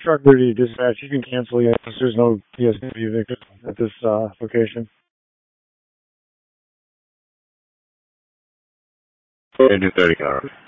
Truck Duty Dispatch, you can cancel yes. There's no PSW victim at this location. Okay, do 30 hours.